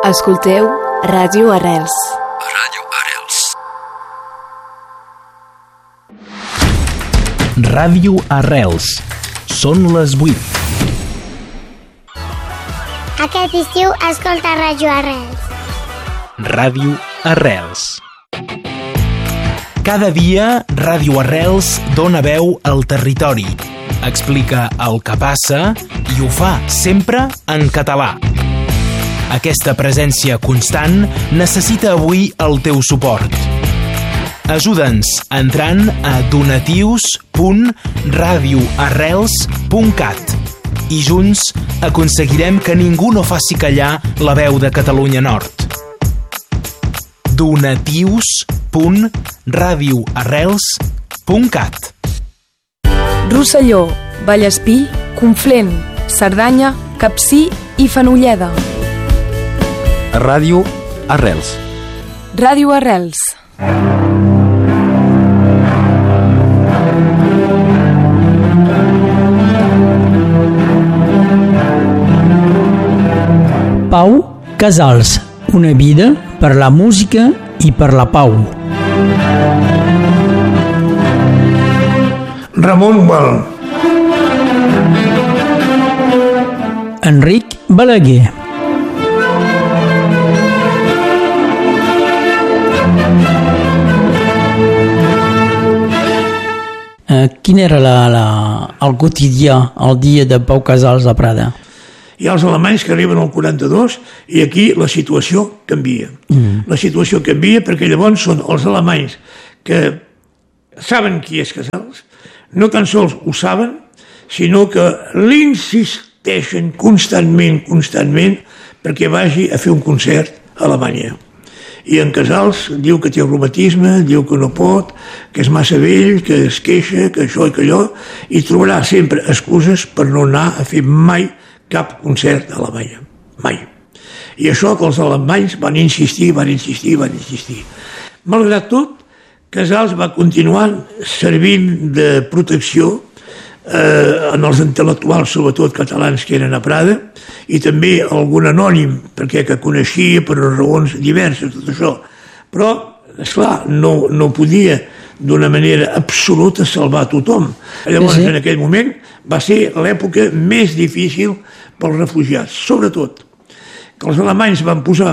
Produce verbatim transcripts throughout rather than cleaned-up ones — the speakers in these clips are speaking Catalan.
Escolteu Ràdio Arrels. Ràdio Arrels. Ràdio Arrels. Són les vuit. Aquest estiu escolta Ràdio Arrels. Ràdio Arrels. Cada dia, Ràdio Arrels dona veu al territori. Explica el que passa i ho fa sempre en català. Aquesta presència constant necessita avui el teu suport. Ajuda'ns entrant a donatius punt radio arrels punt cat i junts aconseguirem que ningú no faci callar la veu de Catalunya Nord. donatius punt radio arrels punt cat. Rosselló, Vallespí, Conflent, Cerdanya, Capcir i Fenolleda. Ràdio Arrels. Ràdio Arrels. Pau Casals, una vida per la música i per la pau. Ramon Gual. Enric Balaguer. Uh, quin era la, la, el quotidià, el dia de Pau Casals a Prada? Hi ha els alemanys que arriben al quaranta-dos i aquí la situació canvia. Mm. La situació canvia perquè llavors són els alemanys que saben qui és Casals, no tan sols ho saben, sinó que l'insisteixen constantment, constantment, perquè vagi a fer un concert a Alemanya. I en Casals diu que té reumatisme, diu que no pot, que és massa vell, que es queixa, que això i que allò, i trobarà sempre excuses per no anar a fer mai cap concert a Alemanya. Mai. I això que els alemanys van insistir, van insistir, van insistir. Malgrat tot, Casals va continuar servint de protecció eh, en els intel·lectuals, sobretot catalans que eren a Prada, i també algun anònim, perquè que coneixia per raons diverses, tot això. Però, esclar, no, no podia d'una manera absoluta salvar tothom. Llavors, sí, sí. En aquell moment, va ser l'època més difícil pels refugiats. Sobretot, que els alemanys van posar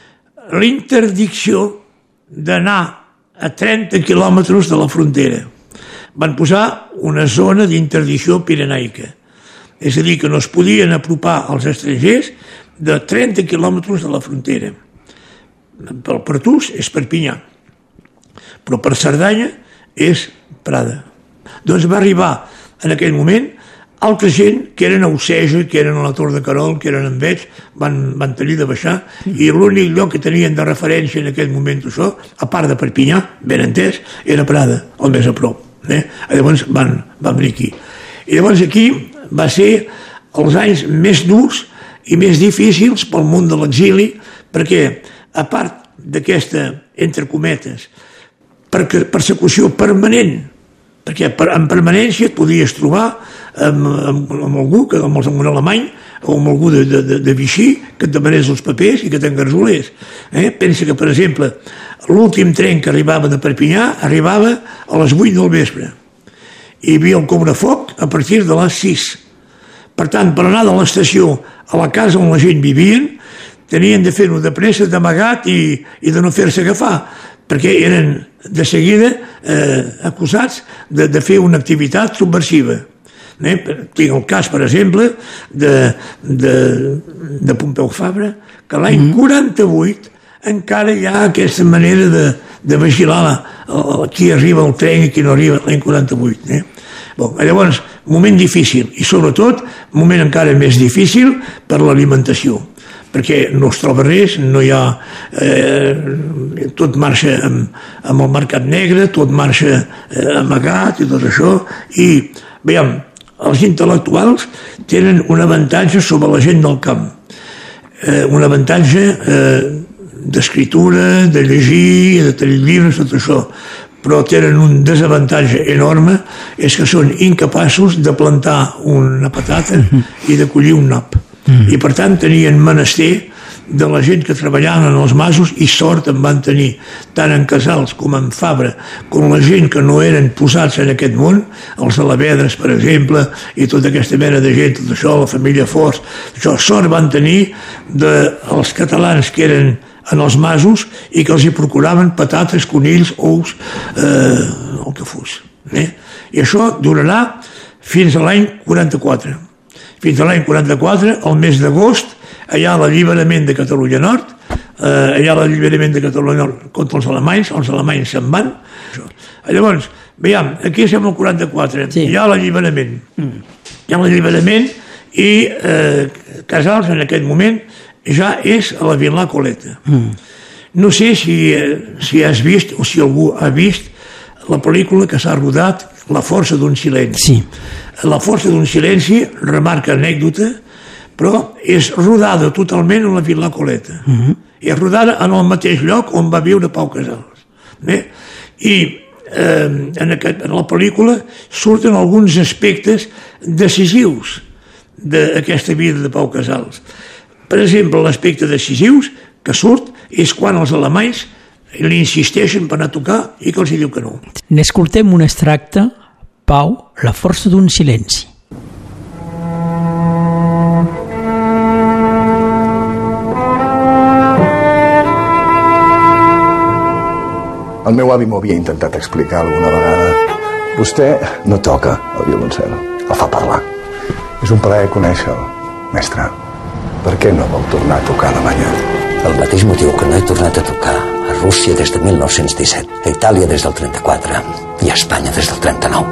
l'interdicció d'anar a trenta quilòmetres de la frontera. Van posar una zona d'interdicció pirenaica. És a dir, que no es podien apropar als estrangers de trenta quilòmetres de la frontera. Per Pertús és Perpinyà, però per Cerdanya és Prada. Doncs va arribar en aquell moment altra gent que eren a Oceja, que eren a la Tor de Querol, que eren en Veig, van, van tenir de baixar, i l'únic lloc que tenien de referència en aquell moment això, a part de Perpinyà, ben entès, era Prada, el més a prop. Eh? Llavors van, van venir aquí. I llavors aquí va ser els anys més durs i més difícils pel món de l'exili, perquè a part d'aquesta, entre cometes, persecució permanent, perquè en permanència et podies trobar amb, amb, amb algú, amb, amb un alemany o amb algú de, de, de Vichy que et demanés els papers i que t'engarzolés. Eh? Pensa que, per exemple, l'últim tren que arribava de Perpinyà arribava a les vuit del vespre. Hi havia el cobrafoc a partir de les sis. Per tant, per anar de l'estació a la casa on la gent vivien, tenien de fer-ho de pressa, d'amagat i, i de no fer-se agafar, perquè eren de seguida eh, acusats de, de fer una activitat subversiva. Eh? Tinc el cas, per exemple, de, de, de Pompeu Fabra, que l'any mm. quaranta-vuit encara hi ha aquesta manera de, de vigilar la, la, qui arriba al tren i qui no arriba l'any quaranta-vuit. Eh? Bon, llavors, moment difícil, i sobretot moment encara més difícil per l'alimentació, perquè no es troba res, no hi ha... Eh, tot marxa amb, amb el mercat negre, tot marxa eh, amagat i tot això, i, veiem, els intel·lectuals tenen un avantatge sobre la gent del camp, eh, un avantatge eh, d'escriptura, de llegir, de tenir llibres, tot això, però tenen un desavantatge enorme, és que són incapaços de plantar una patata i de collir un nap. I per tant tenien menester de la gent que treballaven en els masos, i sort en van tenir, tant en Casals com en Fabra, com la gent que no eren posats en aquest món, els Alavedres, per exemple, i tota aquesta mena de gent, tot això, la família Forts, això, sort van tenir dels catalans que eren en els masos i que els hi procuraven patates, conills, ous, eh, el que fos. Eh? I això durarà fins a l'any quaranta-quatre. Fins a l'any quaranta-quatre, al mes d'agost, allà a l'alliberament de Catalunya Nord, eh, allà a l'alliberament de Catalunya Nord contra els alemanys, els alemanys se'n van. Llavors, veiem, aquí estem al quaranta-quatre, sí. Hi ha l'alliberament. Mm. Hi ha l'alliberament i eh, Casals, en aquest moment, ja és a la Vila Coleta. Mm. No sé si, si has vist o si algú ha vist la pel·lícula que s'ha rodat, La força d'un silenci. Sí. La força d'un silenci, remarca anècdota, però és rodada totalment a la Vila Coleta. Mm-hmm. I és rodada en el mateix lloc on va viure Pau Casals. Bé? I eh, en, aquest, en la pel·lícula surten alguns aspectes decisius d'aquesta vida de Pau Casals. Per exemple, l'aspecte decisius que surt és quan els alemanys li insisteixen per anar a tocar i que els hi diu que no. N'escoltem un extracte, Pau, La força d'un silenci. El meu avi m'ho havia intentat explicar alguna vegada. Vostè no toca el violoncel, el fa parlar. És un plaer conèixer-lo, mestre. Per què no vol tornar a tocar a Alemanya? El mateix motiu que no he tornat a tocar a Rússia des de mil nou-cents disset, a Itàlia des del trenta-quatre i a Espanya des del trenta-nou.